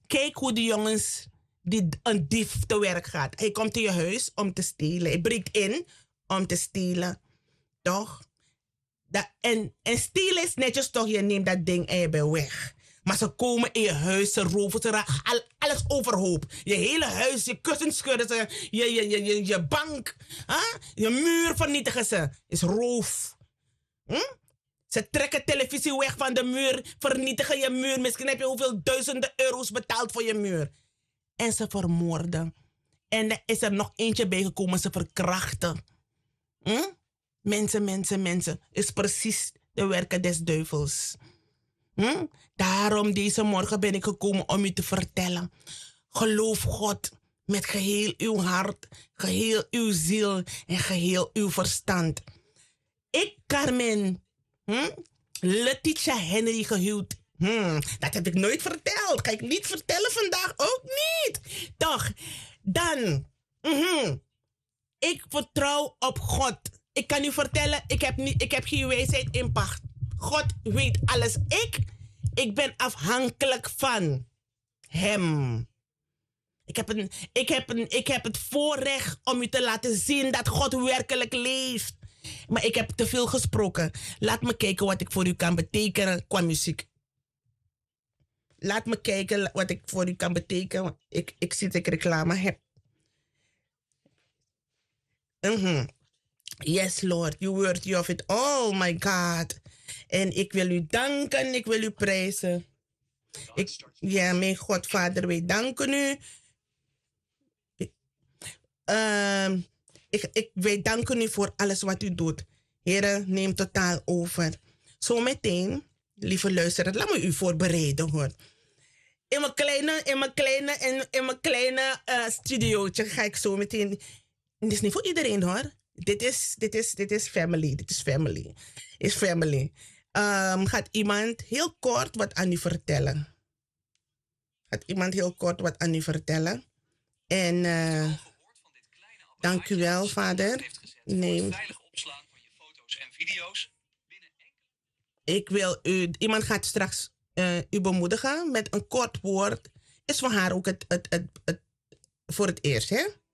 Kijk hoe de jongens die een dief te werk gaat. Hij komt in je huis om te stelen. Hij breekt in om te stelen. Toch? En stelen is netjes toch, je neemt dat ding en je bent weg. Maar ze komen in je huis, ze roven, ze raken alles overhoop. Je hele huis, je kussens schudden ze, je bank, je muur vernietigen ze. Is roof. Ze trekken televisie weg van de muur, vernietigen je muur. Misschien heb je hoeveel duizenden euro's betaald voor je muur. En ze vermoorden. En er is er nog eentje bijgekomen, ze verkrachten. Mensen. Is precies de werken des duivels. Daarom deze morgen ben ik gekomen om u te vertellen. Geloof God met geheel uw hart, geheel uw ziel en geheel uw verstand. Ik, Carmen, Letitia Henry gehuwd. Dat heb ik nooit verteld. Ga ik niet vertellen vandaag, ook niet. Toch, dan, ik vertrouw op God. Ik kan u vertellen, ik heb geen wijsheid in pacht. God weet alles. Ik ben afhankelijk van Hem. Ik heb het voorrecht om u te laten zien dat God werkelijk leeft. Maar ik heb te veel gesproken. Laat me kijken wat ik voor u kan betekenen qua muziek. Laat me kijken wat ik voor u kan betekenen. Ik zie dat ik reclame heb. Yes, Lord, you worthy of it. Oh my God. En ik wil u danken, ik wil u prijzen. Mijn God, Vader, wij danken u. Wij danken u voor alles wat u doet. Heere, neem totaal over. Zometeen, lieve luisteraars, laat me u voorbereiden hoor. In mijn kleine studiootje ga ik zo meteen. Dit is niet voor iedereen hoor. Dit is family. Dit is family. Is family. Gaat iemand heel kort wat aan u vertellen? En dank u wel, Vader. Neem. Ik wil u. Iemand gaat straks u bemoedigen met een kort woord. Is voor haar ook het voor het eerst, hè?